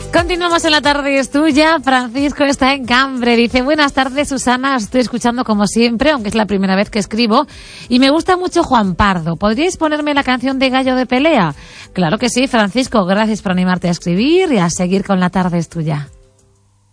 Continuamos en La Tarde es Tuya. Francisco está en Cambre. Dice, buenas tardes, Susana. Os estoy escuchando como siempre, aunque es la primera vez que escribo. Y me gusta mucho Juan Pardo. ¿Podríais ponerme la canción de Gallo de Pelea? Claro que sí, Francisco. Gracias por animarte a escribir y a seguir con La Tarde es Tuya.